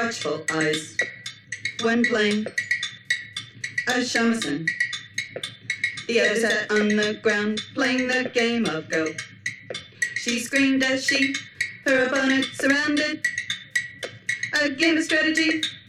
watchful eyes. When playing a shamisen, the other sat on the ground playing the game of Go. She screamed as she, her opponent surrounded. A game of strategy